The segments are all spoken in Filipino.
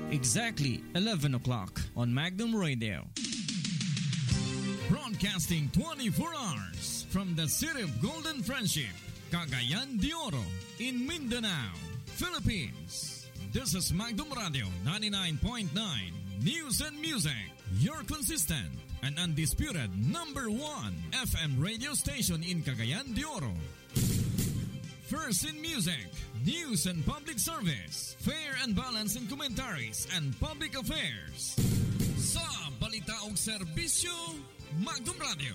Exactly 11 o'clock on Magnum Radio. Broadcasting 24 hours from the city of Golden Friendship, Cagayan de Oro, in Mindanao, Philippines. This is Magnum Radio 99.9 News and Music, your consistent and undisputed number 1 FM radio station in Cagayan de Oro. First in music, news and public service, fair and balanced in commentaries and public affairs. Sa balita o serbisyo, Magnum Radio.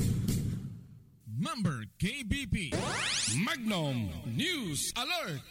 Member KBP. Magnum News Alert.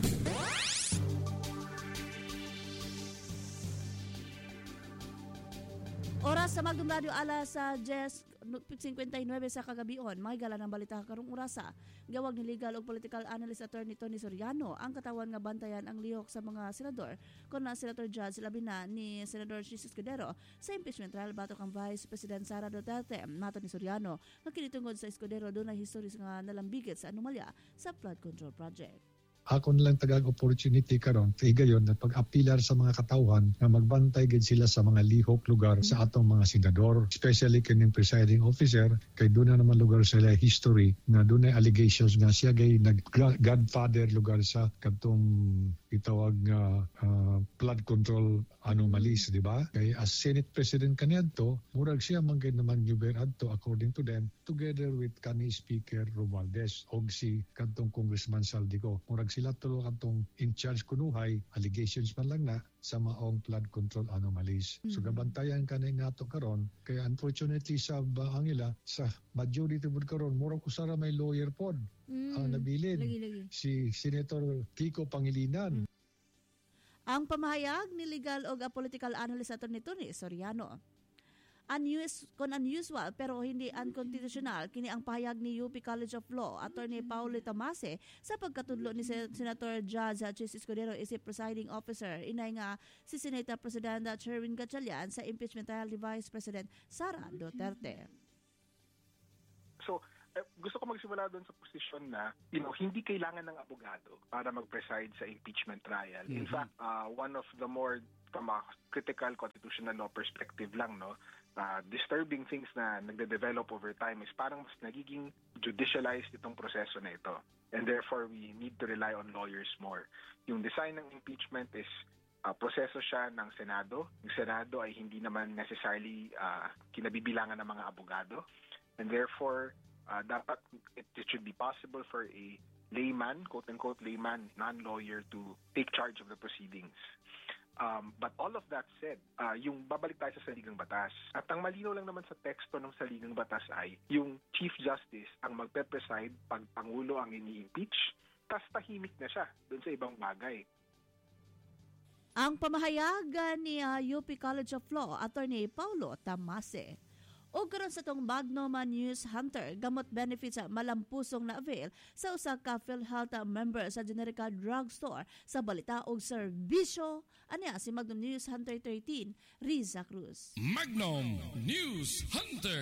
Oras sa Magnum Radio alas sa 10:59 sa kagabion. Mahigala ng balita karong orasa. Gawag ni legal o political analyst attorney Tony Soriano ang katawan nga bantayan ang lihok sa mga senador kon na Senator Judge labi na ni Senador Jesus Escudero sa impeachment trial batok ang Vice President Sara Duterte. Mato ni Soriano nga kinitungod sa Escudero doon na historis nga nalambigit sa anomalya sa flood control project. Ako nilang tagag-opportunity karon kay gayon na pag-apilar sa mga katawhan na magbantay gid sila sa mga lihok lugar sa atong mga senador, especially kining presiding officer kay doon na naman lugar sila history na doon ay allegations nga siya gay nag-godfather lugar sa kadtong itawag nga flood control anomalies, di ba? Kay as Senate President kaniadto, murag siya man gid naman giber adto according to them together with kanhi Speaker Romualdez og si kadtong Congressman Saldico. Murag sila tulo kadtong in charge kunuhay allegations man lang na sa maong flood control anomalies. So gabantayan kanay nato karon kay unfortunately sa baangila sa majority pod karon murag usara may lawyer pod ang nabilin. Lagi. Si Senator Kiko Pangilinan. Ang pamahayag ni legal o political analyst attorney Tony Soriano. Unusual pero hindi unconstitutional kini ang pahayag ni UP College of Law attorney Paulo Tamase sa pagkatudlo ni Senator Judge Jesus Escudero isip presiding officer inay nga si Senate President Sherwin Gatchalian sa impeachment trial ni Vice President Sara Duterte. So, gusto ko magsimula doon sa posisyon na hindi kailangan ng abogado para mag-preside sa impeachment trial. In fact, one of the more from a critical constitutional law perspective lang, disturbing things na nagde-develop over time is parang mas nagiging judicialized itong proseso na ito. And therefore, we need to rely on lawyers more. Yung design ng impeachment is proseso siya ng Senado. Yung Senado ay hindi naman necessarily kinabibilangan ng mga abogado. And therefore, dapat it should be possible for a layman, quote-unquote layman, non-lawyer to take charge of the proceedings. But all of that said, yung babalik tayo sa saligang batas. At ang malinaw lang naman sa teksto ng saligang batas ay yung Chief Justice ang magpe-preside pag Pangulo ang ini-impeach, tas tahimik na siya doon sa ibang bagay. Ang pamahayag ni UP College of Law, attorney Paulo Tamase. O karon sa tong Magnum News Hunter, gamot benefits malampusong na avail sa usa ka PhilHealth member sa Generica Drugstore sa balita og serbisyo. Ania si Magnum News Hunter 13, Riza Cruz. Magnum News Hunter.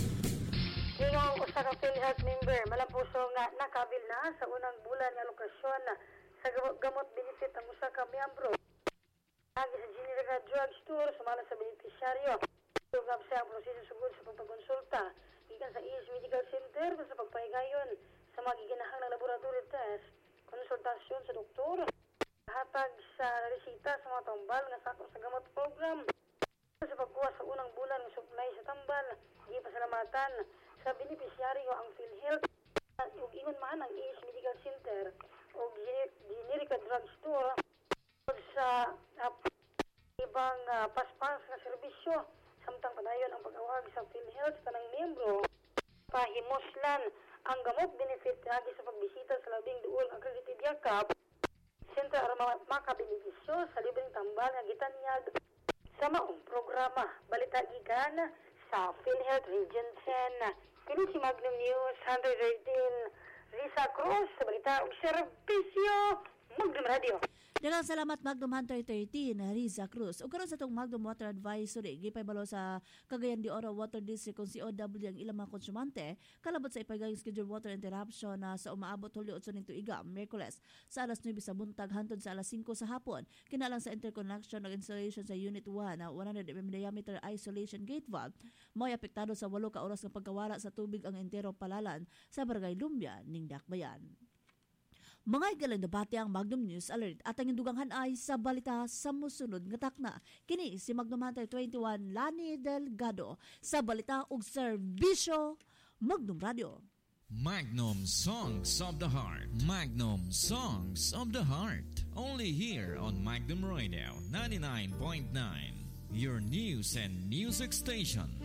Ngayong usa ka PhilHealth member malampusong nga nakabil na sa unang bulan nga lokasyon sa gamot benefit ang usa ka miyembro. Agi sa Generica Drugstore sumala sa beneficiaryo. Tugab sa proseso sugod sa pagpakonsulta gikan sa ES Medical Center sa pagpahigayon sa mga giginahang na laboratory test, konsultasyon sa doktor, hatag sa resita sa mga tambal nga sakop sa gamot program, sa pagkuha sa unang bulan ng supply sa tambal, gipasalamatan sa beneficiaryo ang PhilHealth ug ingon man ang ES Medical Center o Generica Drugstore sa ibang paspas na serbisyo. Samtang padayon ang pag-awag sa PhilHealth sa kanang miyembro, pahimuslan ang gamot benefit agi sa pagbisita sa labing duol accredited yakap, sentro aron makabenepisyo sa libreng tambal nga gitanyag sa maong programa. Balita gikan sa PhilHealth Region 10. Kini si Magnum News 113, Risa Cruz sa balita og serbisyo, Magnum Radio. Daghang salamat Magnum Hunter 13 Riza Cruz. Ug karon sa tong Magnum Water Advisory gipahibalo sa Cagayan de Oro Water District kung COW ang ilang mga konsumante kalabot sa ipagayong scheduled water interruption na sa umaabot Hulyo 8 ning tuiga Miyerkules sa alas 9 sa buntag hangtod sa alas 5 sa hapon kinalang sa interconnection ug installation sa Unit 1 na 100 mm diameter isolation gate valve mo'y apektado sa 8 ka oras ng pagkawala sa tubig ang entero palalan sa Barangay Lumbia ning Dakbayan. Mga igalang debate ang Magnum News Alert at ang induganghan ay sa balita sa musunod nga takna. Kini si Magnum Hunter 21 Lani Delgado sa balita ug serbisyo Magnum Radio. Magnum Songs of the Heart. Magnum Songs of the Heart. Only here on Magnum Radio 99.9. Your news and music station.